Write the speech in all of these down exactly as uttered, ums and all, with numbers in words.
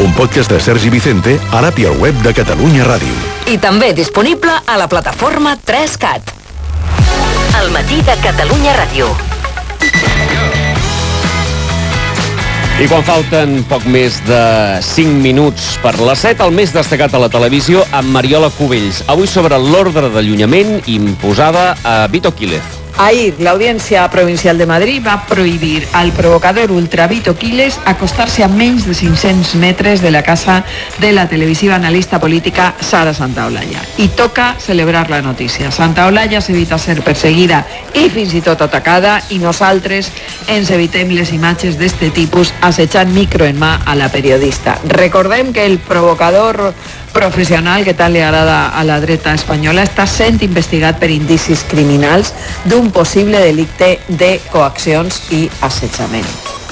un podcast de Sergi Vicente a l'app i al web de Catalunya Ràdio. I també disponible a la plataforma tres cat. El matí de Catalunya Ràdio. I quan falten poc més de cinc minuts per les set, el més destacat a la televisió amb Mariola Cubells. Avui sobre l'ordre d'allunyament imposada a Vito Quílez. Ahir, la Audiencia Provincial de Madrid va prohibir al provocador ultra Vito Quílez acostar-se a menys de cinc-cents metres de la casa de la televisiva analista política Sara Santaolalla. I toca celebrar la notícia. Santaolalla s'evita ser perseguida i fins i tot atacada, i nosaltres ens evitem les imatges d'este tipus assetjant micro en mà a la periodista. Recordem que el provocador professional que tant li agrada a la dreta espanyola està sent investigat per indicis criminals d'un possible delicte de coaccions i assetjament.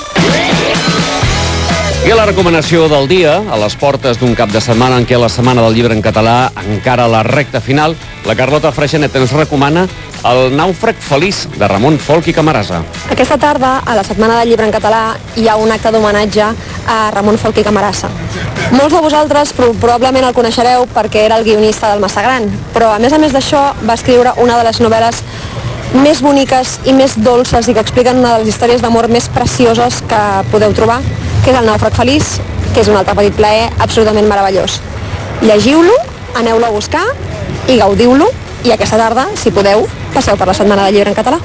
I la recomanació del dia, a les portes d'un cap de setmana en què la Setmana del Llibre en Català encara a la recta final, la Carlota Freixenet ens recomana El nàufrag feliç, de Ramon Folch i Camarasa. Aquesta tarda, a la Setmana del Llibre en Català, hi ha un acte d'homenatge a Ramon Folch i Camarasa. Molts de vosaltres probablement el coneixereu perquè era el guionista del Massa Gran, però a més a més d'això va escriure una de les novel·les més boniques i més dolces i que expliquen una de les històries d'amor més precioses que podeu trobar, que és El nàufrag feliç, que és un altre petit plaer absolutament meravellós. Llegiu-lo, aneu-lo a buscar i gaudiu-lo, i aquesta tarda, si podeu, passeu per la Setmana del Llibre en Català.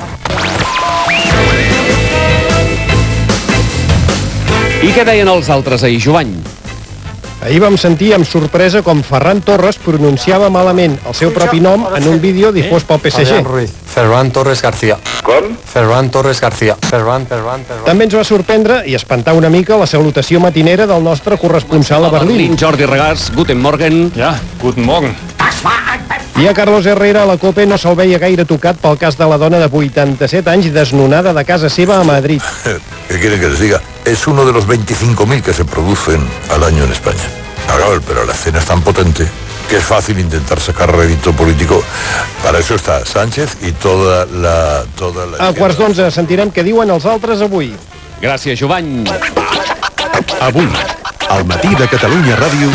I què deien els altres ahir, Jovany? Ahir vam sentir amb sorpresa com Ferran Torres pronunciava malament el seu propi nom en un vídeo difós pel P S G. Ferran Torres García. Com? Ferran Torres García. Ferran, Ferran, Ferran. També ens va sorprendre i espantar una mica la salutació matinera del nostre corresponsal a Berlín. Jordi Regàs, guten morgen. Ja, guten morgen. I a Carlos Herrera a la COPE no se'l veia gaire tocat pel cas de la dona de vuitanta-set anys desnonada de casa seva a Madrid. ¿Qué quieren que les diga? Es uno de los veinticinco mil que se producen al año en España. Ahora, pero la escena es tan potente que es fácil intentar sacar rédito político. Para eso está Sánchez y toda la... Toda la a quarts d'onze sentirem què diuen els altres avui. Gràcies, Jovany. Avui, al matí de Catalunya Ràdio...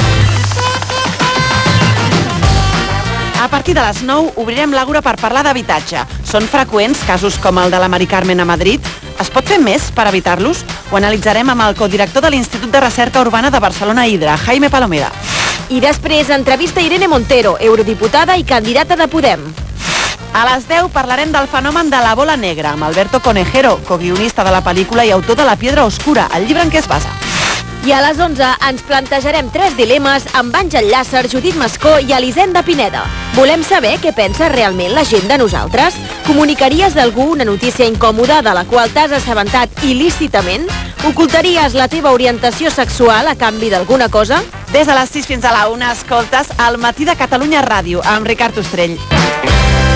A partir de les nou obrirem l'Àgora per parlar d'habitatge. Són freqüents casos com el de la Mari Carmen a Madrid? Es pot fer més per evitar-los? Ho analitzarem amb el codirector de l'Institut de Recerca Urbana de Barcelona Hidra, Jaime Palomera. I després entrevista Irene Montero, eurodiputada i candidata de Podem. A les deu parlarem del fenomen de la bola negra amb Alberto Conejero, coguionista de la pel·lícula i autor de La piedra oscura, el llibre en què es basa. I a les onze ens plantejarem tres dilemes amb Àngel Llàcer, Judit Mascó i Elisenda Pineda. Volem saber què pensa realment la gent de nosaltres? Comunicaries d'algú una notícia incòmoda de la qual t'has assabentat il·lícitament? Ocultaries la teva orientació sexual a canvi d'alguna cosa? Des de les sis fins a la una escoltes El matí de Catalunya Ràdio amb Ricard Ostrell.